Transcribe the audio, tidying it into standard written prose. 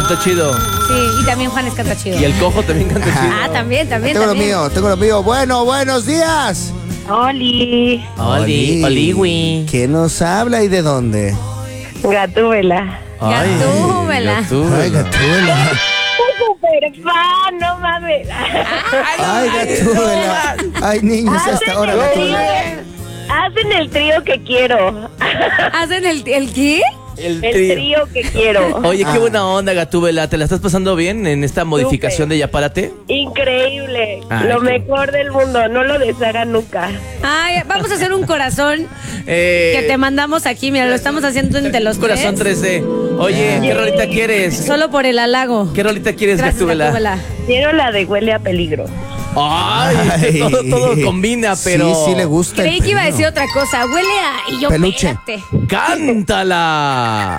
canta chido. Sí, y también Juanes canta chido. Y el cojo también canta chido. Ah, también. Tengo lo mío. Bueno, buenos días. Oli, Oliwi. ¿Quién nos habla y de dónde? Gatúbela. Gatúbela. Ay, Gatúbela. Super fan, no mames. Ay, Gatúbela. Ay, niños, hasta ahora Gatúbela. Hacen el trío que quiero. ¿Hacen el qué? El El trío que quiero. Oye, qué buena onda, Gatúbela. ¿Te la estás pasando bien en esta modificación de Ya Párate? Increíble. Ay, Lo qué- mejor del mundo. No lo deshagan nunca. Ay, vamos a hacer un corazón que te mandamos aquí. Mira, lo estamos haciendo entre los Corazón tres. 3D. Oye, ¿qué rolita quieres? Solo por el halago. ¿Qué rolita quieres, Gracias, Gatúbela? Gatúbela. Quiero la de Huele a Peligro. Ay, Ay. todo combina, pero... Sí le gusta. Creí el que iba a peligro. decir otra cosa. Huele a... Y yo, Peluche. espérate. ¡Cántala!